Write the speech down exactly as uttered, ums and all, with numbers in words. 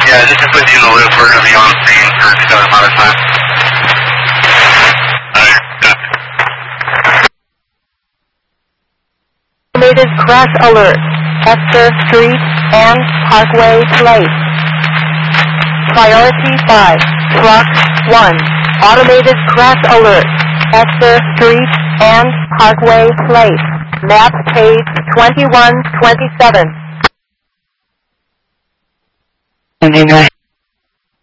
Yeah, just to put you in the loop, we're going to be on scene for a set amount of time. Alright, yeah. Automated crash alert. Esther Street and Parkway Place. Priority five. Truck one. Automated crash alert. Esther Street and Parkway Place. Map page twenty-one twenty-seven. And then I